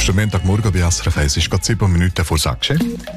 ist der Montagmorgen bei SRF 1. Es ist gerade 7 Minuten vor 6.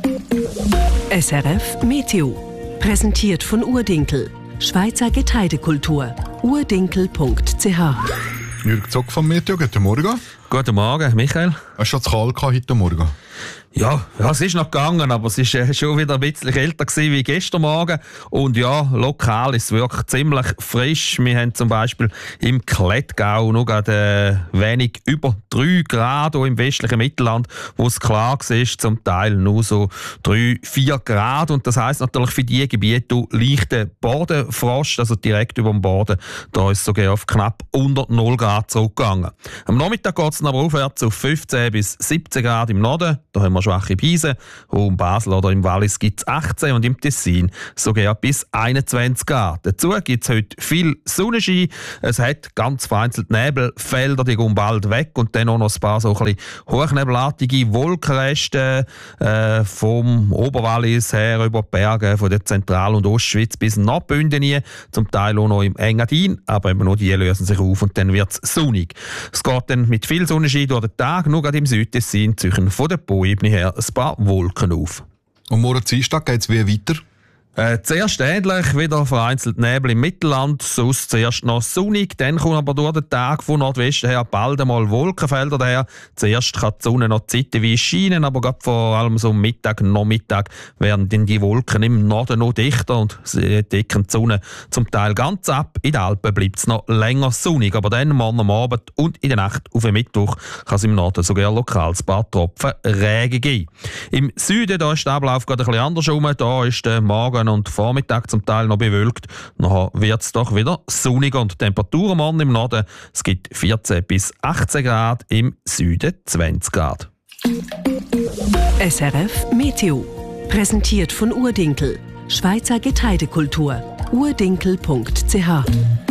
SRF Meteo. Präsentiert von Urdinkel. Schweizer Getreidekultur. urdinkel.ch. Jürg Zock vom Meteo, guten Morgen. Guten Morgen, Michael. Hast du schon zu kalt heute Morgen? Ja, es ist noch gegangen, aber es war schon wieder ein bisschen kälter wie gestern Morgen. Und ja, lokal ist es wirklich ziemlich frisch. Wir haben zum Beispiel im Klettgau noch gerade wenig über 3 Grad auch im westlichen Mittelland, wo es klar war, zum Teil nur so 3-4 Grad. Und das heisst natürlich für die Gebiete leichter Bodenfrost, also direkt über dem Boden. Da ist es sogar auf knapp unter 0 Grad zurückgegangen. Am Nachmittag geht es aber aufwärts auf 15 bis 17 Grad im Norden. Da haben wir schwache Brise. Um Basel oder im Wallis gibt es 18 und im Tessin sogar bis 21 Grad. Dazu gibt es heute viel Sonnenschein. Es hat ganz vereinzelt Nebelfelder, die gehen bald weg und dann auch noch ein paar so ein bisschen hochnebelartige Wolkenreste vom Oberwallis her über die Berge, von der Zentral- und Ostschweiz bis nach Bündeni, zum Teil auch noch im Engadin, aber eben noch die lösen sich auf und dann wird es sonnig. Es geht dann mit viel Sonnenschein durch den Tag, nur gerade im Südtessin ziehen von der Poebene her ein paar Wolken auf. Und morgen Dienstag geht es wie weiter? Zuerst ähnlich, wieder vereinzelt Nebel im Mittelland, sonst zuerst noch sonnig, dann kommt aber durch den Tag von Nordwesten her bald einmal Wolkenfelder daher. Zuerst kann die Sonne noch zeitweise scheinen, aber gerade vor allem so Mittag, Nachmittag werden dann die Wolken im Norden noch dichter und sie decken die Sonne zum Teil ganz ab. In den Alpen bleibt es noch länger sonnig, aber dann morgen am Abend und in der Nacht auf den Mittwoch kann es im Norden sogar lokal ein paar Tropfen Regen geben. Im Süden da ist der Ablauf gerade ein bisschen andersrum, da ist der Morgen und Vormittag zum Teil noch bewölkt. Nachher wird es doch wieder sonniger und die Temperaturen morgen im Norden. Es gibt 14 bis 18 Grad, im Süden 20 Grad. SRF Meteo. Präsentiert von Urdinkel. Schweizer Getreidekultur. urdinkel.ch.